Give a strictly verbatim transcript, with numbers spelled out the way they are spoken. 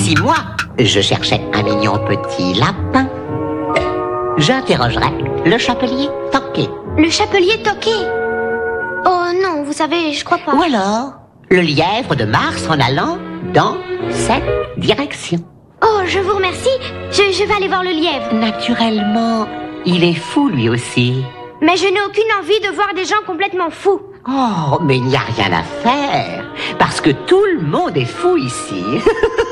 si moi, je cherchais un mignon petit lapin, j'interrogerais le chapelier Toqué. Le chapelier Toqué? Oh non, vous savez, je crois pas. Ou alors, le lièvre de Mars en allant dans cette direction. Oh, je vous remercie. Je, je vais aller voir le lièvre. Naturellement, il est fou lui aussi. Mais je n'ai aucune envie de voir des gens complètement fous. Oh, mais il n'y a rien à faire, parce que tout le monde est fou ici.